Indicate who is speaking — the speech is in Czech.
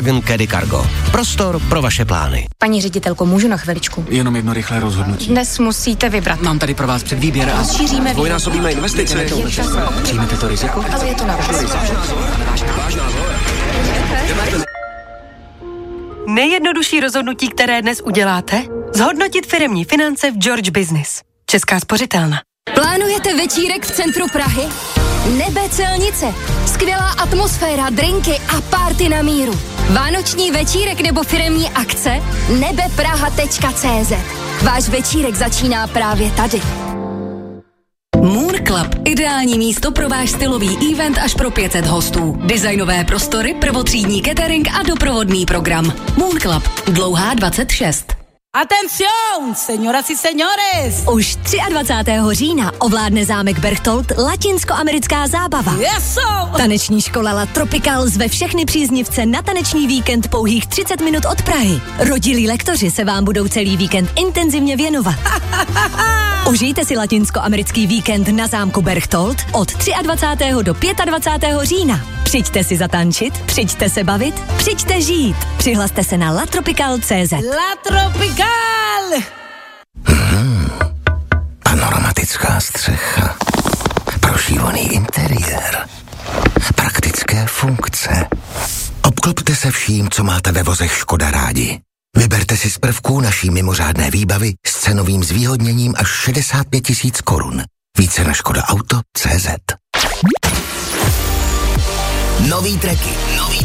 Speaker 1: Volkswagen Caddy Cargo. Prostor pro vaše plány.
Speaker 2: Paní ředitelko, můžu na chviličku?
Speaker 3: Jenom jedno rychlé rozhodnutí.
Speaker 2: Dnes musíte vybrat.
Speaker 3: Mám tady pro vás předvýběr a
Speaker 2: Šíříme
Speaker 1: Dvojnásobíme investice.
Speaker 3: přijmete to riziko?
Speaker 2: Ale je to na vás.
Speaker 4: Nejjednodušší rozhodnutí, které dnes uděláte? Zhodnotit firemní finance v George Business. Česká spořitelna.
Speaker 5: Plánujete večírek v centru Prahy? Nebe Celnice. Skvělá atmosféra, drinky a party na míru. Vánoční večírek nebo firemní akce? nebepraha.cz. Váš večírek začíná právě tady.
Speaker 6: Moon Club. Ideální místo pro váš stylový event až pro 500 hostů. Designové prostory, prvotřídní catering a doprovodný program. Moon Club. Dlouhá 26.
Speaker 7: Atención, señoras y señores!
Speaker 5: Už 23. října ovládne zámek Berchtold latinskoamerická zábava.
Speaker 7: Eso!
Speaker 5: Taneční škola La Tropical zve všechny příznivce na taneční víkend pouhých 30 minut od Prahy. Rodilí lektoři se vám budou celý víkend intenzivně věnovat. Užijte si latinskoamerický víkend na zámku Berchtold od 23. do 25. října. Přijďte si zatančit, přijďte se bavit, přijďte žít. Přihlaste se na latropical.cz.
Speaker 7: La Tropical!
Speaker 1: Panoramatická střecha. Prošívaný interiér. Praktické funkce. Obklopte se vším, co máte ve vozech Škoda rádi. Vyberte si z prvků naší mimořádné výbavy s cenovým zvýhodněním až 65 000 korun. Více na škodaauto.cz. Nový tracky.